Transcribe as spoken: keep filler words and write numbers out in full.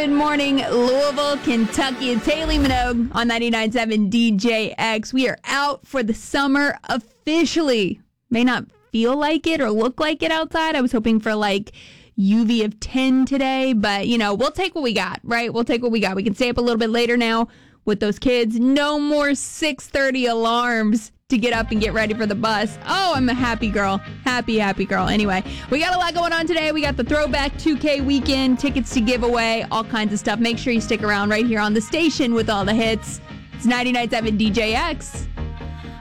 Good morning, Louisville, Kentucky. It's Haley Minogue on ninety-nine point seven D J X. We are out for the summer officially. May not feel like it or look like it outside. I was hoping for like U V of ten today, but you know, we'll take what we got, right? We'll take what we got. We can stay up a little bit later now with those kids. No more six thirty alarms to get up and get ready for the bus. Oh, I'm a happy girl. Happy, happy girl. Anyway, we got a lot going on today. We got the Throwback two K weekend, tickets to give away, all kinds of stuff. Make sure you stick around right here on the station with all the hits. It's ninety-nine point seven D J X.